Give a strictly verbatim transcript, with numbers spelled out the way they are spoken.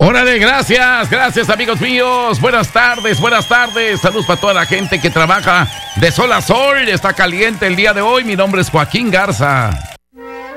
Órale, gracias, gracias amigos míos. Buenas tardes, buenas tardes. Saludos para toda la gente que trabaja de sol a sol. Está caliente el día de hoy. Mi nombre es Joaquín Garza.